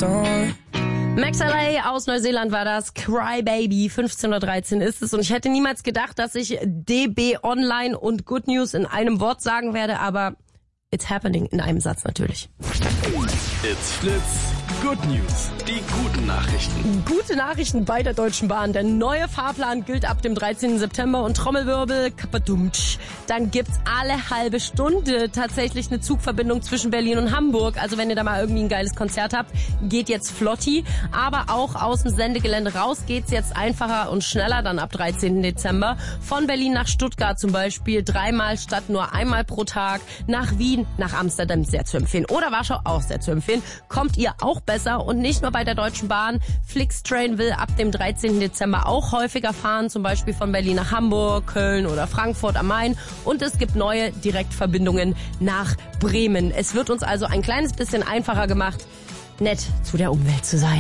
Max LA aus Neuseeland war das. Cry Baby, 15:13 Uhr ist es. Und ich hätte niemals gedacht, dass ich DB Online und Good News in einem Wort sagen werde, aber it's happening in einem Satz natürlich. It's Fritz, Good News, die guten Nachrichten. Gute Nachrichten bei der Deutschen Bahn. Der neue Fahrplan gilt ab dem 13. September und Trommelwirbel, kapadumtsch. Dann gibt's alle halbe Stunde tatsächlich eine Zugverbindung zwischen Berlin und Hamburg. Also wenn ihr da mal irgendwie ein geiles Konzert habt, geht jetzt flotti. Aber auch aus dem Sendegelände raus geht's jetzt einfacher und schneller dann ab 13. Dezember. Von Berlin nach Stuttgart zum Beispiel 3-mal statt nur einmal pro Tag. Nach Wien, nach Amsterdam sehr zu empfehlen. Oder Warschau auch sehr zu empfehlen. Kommt ihr auch besser und nicht nur bei der Deutschen Bahn. Flixtrain will ab dem 13. Dezember auch häufiger fahren, zum Beispiel von Berlin nach Hamburg, Köln oder Frankfurt am Main. Und es gibt neue Direktverbindungen nach Bremen. Es wird uns also ein kleines bisschen einfacher gemacht, nett zu der Umwelt zu sein.